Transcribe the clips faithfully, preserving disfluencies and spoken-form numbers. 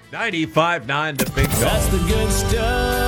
ninety-five point nine The Big Dog. That's the good stuff.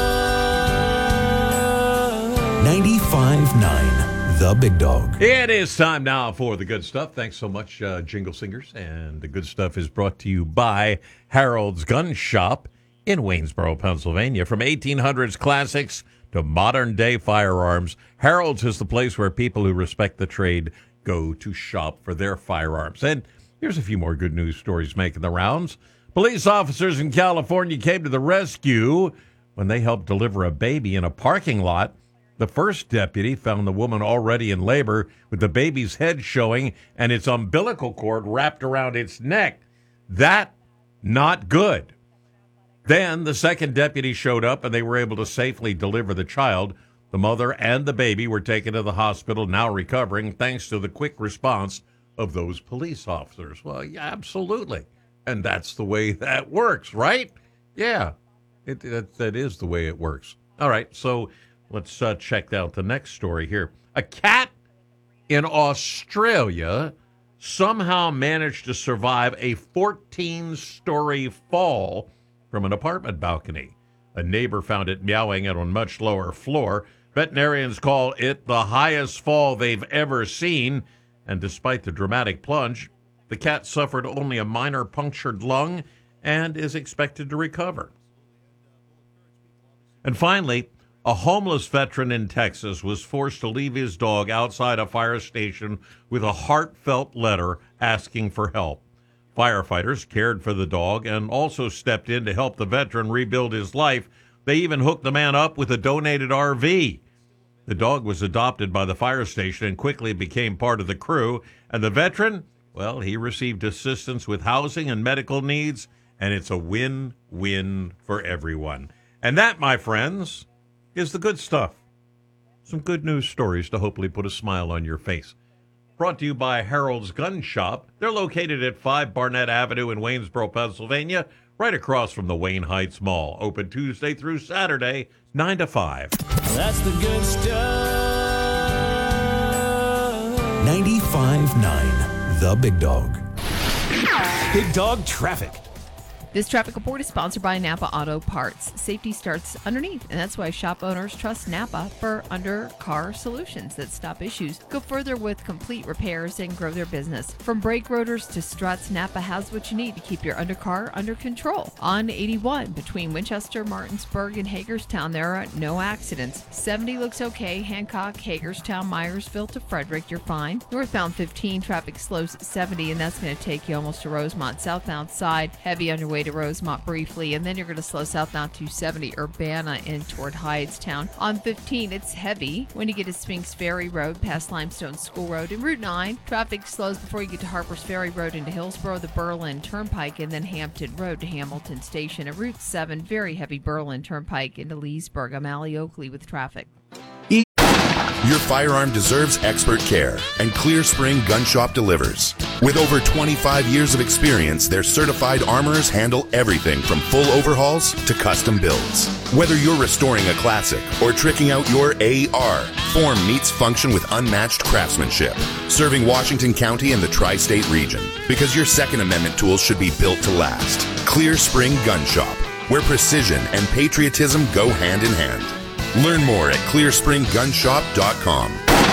ninety-five point nine The Big Dog. It is time now for the good stuff. Thanks so much, uh, Jingle Singers. And the good stuff is brought to you by Harold's Gun Shop in Waynesboro, Pennsylvania. From eighteen hundreds classics to modern-day firearms, Harold's is the place where people who respect the trade go to shop for their firearms. And here's a few more good news stories making the rounds. Police officers in California came to the rescue when they helped deliver a baby in a parking lot. The first deputy found the woman already in labor with the baby's head showing and its umbilical cord wrapped around its neck. That, not good. Then the second deputy showed up and they were able to safely deliver the child. The mother and the baby were taken to the hospital, now recovering, thanks to the quick response of those police officers. Well, yeah, absolutely. And that's the way that works, right? Yeah, it, that, that is the way it works. All right, so let's uh, check out the next story here. A cat in Australia somehow managed to survive a fourteen-story fall from an apartment balcony. A neighbor found it meowing at a much lower floor. Veterinarians call it the highest fall they've ever seen. And despite the dramatic plunge, the cat suffered only a minor punctured lung and is expected to recover. And finally, a homeless veteran in Texas was forced to leave his dog outside a fire station with a heartfelt letter asking for help. Firefighters cared for the dog and also stepped in to help the veteran rebuild his life. They even hooked the man up with a donated R V. The dog was adopted by the fire station and quickly became part of the crew. And the veteran, well, he received assistance with housing and medical needs, and it's a win-win for everyone. And that, my friends, is the good stuff. Some good news stories to hopefully put a smile on your face. Brought to you by Harold's Gun Shop. They're located at five Barnett Avenue in Waynesboro, Pennsylvania, right across from the Wayne Heights Mall. Open Tuesday through Saturday, nine to five. That's the good stuff. ninety-five point nine The Big Dog. Big Dog Traffic. This traffic report is sponsored by Napa Auto Parts. Safety starts underneath, and that's why shop owners trust Napa for under-car solutions that stop issues, go further with complete repairs, and grow their business. From brake rotors to struts, Napa has what you need to keep your undercar under control. On eighty-one, between Winchester, Martinsburg, and Hagerstown, there are no accidents. seventy looks okay. Hancock, Hagerstown, Myersville to Frederick, you're fine. Northbound fifteen, traffic slows at seventy, and that's going to take you almost to Rosemont. Southbound side, heavy on your way to Rosemont briefly, and then you're going to slow southbound two seventy Urbana in toward Hydestown. On fifteen, it's heavy when you get to Spinks Ferry Road past Limestone School Road. And Route nine, traffic slows before you get to Harpers Ferry Road into Hillsborough, the Berlin Turnpike, and then Hampton Road to Hamilton Station. And Route seven, very heavy Berlin Turnpike into Leesburg. I'm Allie Oakley with traffic. Your firearm deserves expert care, and Clear Spring Gun Shop delivers. With over twenty-five years of experience, their certified armorers handle everything from full overhauls to custom builds. Whether you're restoring a classic or tricking out your A R, form meets function with unmatched craftsmanship, serving Washington County and the tri-state region. Because your Second Amendment tools should be built to last. Clear Spring Gun Shop, where precision and patriotism go hand in hand. Learn more at clear spring gun shop dot com.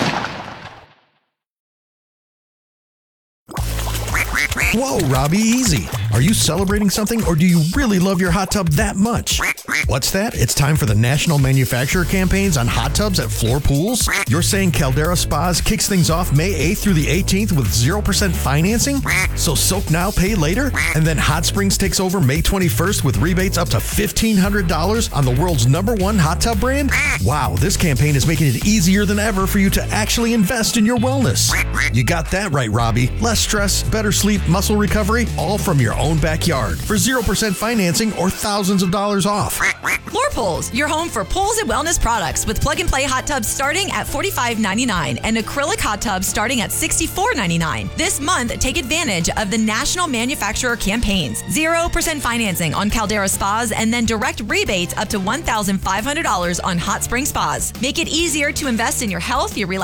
Whoa, Robbie, easy. Are you celebrating something, or do you really love your hot tub that much? What's that? It's time for the National Manufacturer Campaigns on hot tubs at Floor Pools? You're saying Caldera Spas kicks things off May eighth through the eighteenth with zero percent financing? So soak now, pay later? And then Hot Springs takes over May twenty-first with rebates up to fifteen hundred dollars on the world's number one hot tub brand? Wow, this campaign is making it easier than ever for you to actually invest in your wellness. You got that right, Robbie. Less stress, better sleep, muscle recovery, all from your own backyard for zero percent financing or thousands of dollars off. Floor Pools, your home for pools and wellness products with plug-and-play hot tubs starting at forty-five ninety-nine and acrylic hot tubs starting at sixty-four ninety-nine. This month, take advantage of the National Manufacturer Campaigns. zero percent financing on Caldera Spas and then direct rebates up to one thousand five hundred dollars on Hot Spring Spas. Make it easier to invest in your health, your relaxation,